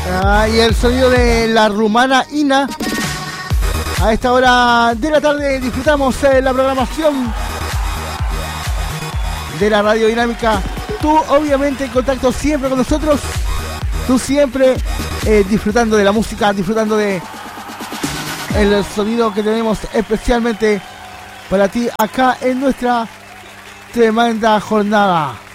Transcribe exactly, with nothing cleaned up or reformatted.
Ah, y el sonido de la rumana Ina. A esta hora de la tarde disfrutamos eh, la programación de la Radio Dinámica. Tú obviamente en contacto siempre con nosotros. Tú siempre eh, disfrutando de la música, disfrutando de el sonido que tenemos especialmente para ti acá en nuestra tremenda jornada.